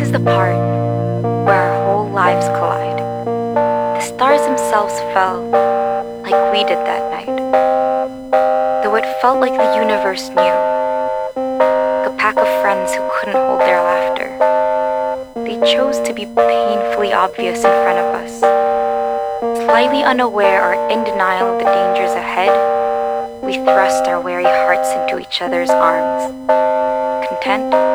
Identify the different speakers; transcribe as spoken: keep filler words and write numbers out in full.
Speaker 1: is the part where our whole lives collide. The stars themselves fell like we did that night. Though it felt like the universe knew. A pack of friends who couldn't hold their laughter. They chose to be painfully obvious in front of us. Slightly unaware or in denial of the dangers ahead, we thrust our weary hearts into each other's arms. Content?